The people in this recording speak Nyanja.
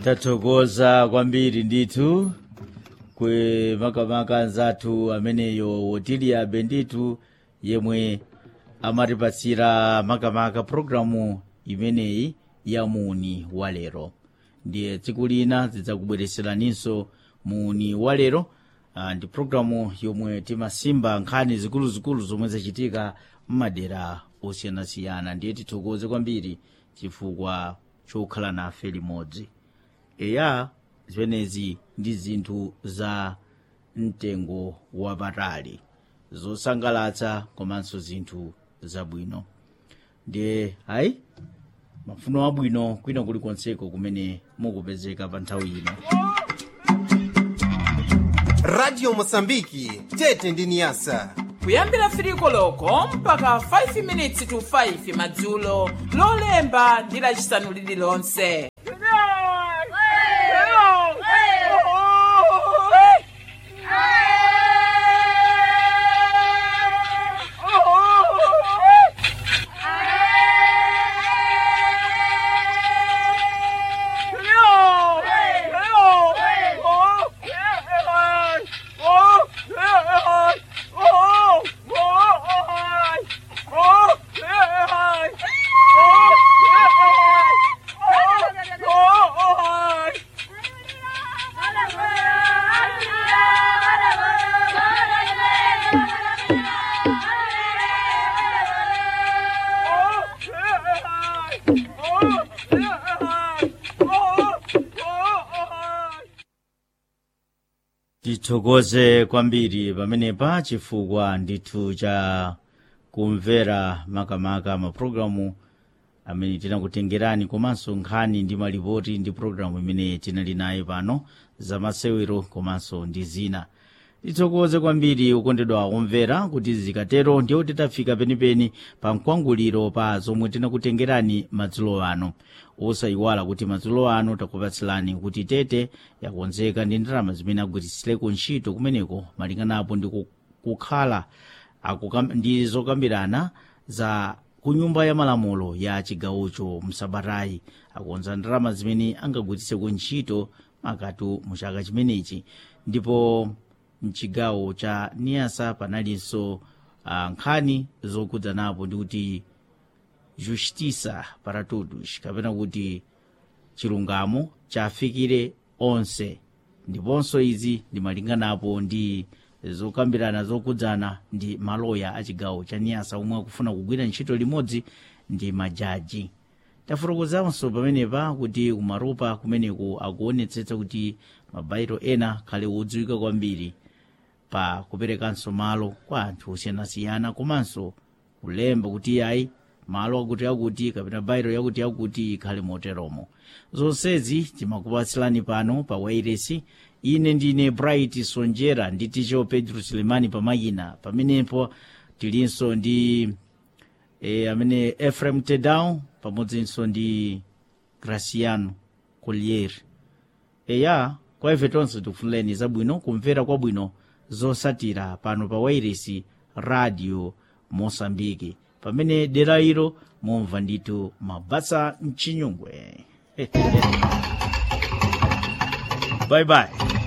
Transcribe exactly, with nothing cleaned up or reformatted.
tathokoza kwambiri ndithu kwe makamaka anzathu ameneyo Wotilia Benditu yemwe amatipatsira makamaka programu imeneyi ya Muni Walero. Ndiye tsiku lina zidzakubweretseraninso Muni Walero, ndi programu yomwe timasimba nkhani zikuluzikulu zomwe zachitika m'madera osiyanasiyana. Ndiye tithokoze kwambiri chifukwa chokhala nafe limodzi. Eya zimenezi ndi zinthu za mtengo wapatali zosangalatsa komanso zinthu zabwino. Ndiye ayi mafuno abwino kwina kulikonseko kumene mukupezeka pa nthawi ino. Radio Mosambiki tete ndi Niasa kuyambira firiko loko mpaka five minutes to five madzulo lolemba ndi lachisanu lililonse. Tithokoze kwambiri pamenepa chifukwa ndithu cha kumvera makamaka maprogramu amene tinakutengerani komanso nkhani ndi malipoti ndi programu imene tinali nayo pano za masewero komanso ndi zina. Tithokoze kwambiri ukondedwa kumvera kuti zikatero ndiyo titafika penipeni pa mkwanguliro pa zomwe tinakutengerani madzulo ano. Osayiwala kuti madzulo ano takupatsilani kuti tete yakonzeka ndi ndalama zimene agwiritsireko ntchito kumeneko malinganapo ndi kukhala ndi zokambirana za kunyumba ya malamulo ya chigawocho msabatayi. Akonza ndalama zimene angagwiritsireko ntchito makatu muchaka chimenechi. Ndipo mchigawo cha Niasa panalinso uh, nkhani zokudzanapo ndi kuti justiça para todos, kapena kuti chilungamo chafikire onse. Ndiponso izi ndi malinganapo ndi zokambirana zokudzana ndi maloya a chigawo cha Niasa omwe akufuna kugwira ntchito limodzi ndi majaji. Tafotokozanso pamenepa kuti kumaropa kumeneku akuonetsetsa kuti mabairo ena khale wodziwika kwambiri pa kuperekanso malo kwa anthu osiyanasiyana komanso kulemba kuti ayi malo akuti akuti kapena bairo yakuti akuti ikhale moteromo. Zonsezi timakupatsilani pano pa wairesi. Ine ndine Bright Sonjera ndi Ticho Pedro Sulemani pamayina. Pamenepo tilinso ndi e, amene Ephraim Tedao pamodzinso ndi Graciano Collier. Eya kwa ife tonse tikufunireni zabwino kumvera kwabwino zosatira pano pa wairesi Radio Mosambiki. Pamene dera ilo momva ndithu mabasa mchinyungwe. Bye bye.